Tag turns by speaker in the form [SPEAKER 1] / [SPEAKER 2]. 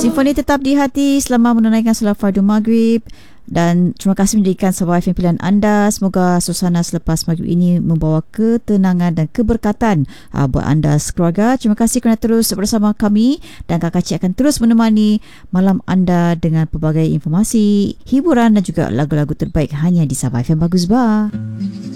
[SPEAKER 1] Simfoni tetap di hati selama menunaikan solat fardu maghrib. Dan terima kasih menjadikan Sabah FM pilihan anda. Semoga suasana selepas maghrib ini membawa ketenangan dan keberkatan buat anda sekeluarga. Terima kasih kerana terus bersama kami, dan Kakak Cik akan terus menemani malam anda dengan pelbagai informasi, hiburan dan juga lagu-lagu terbaik hanya di Sabah FM Bagus Bah.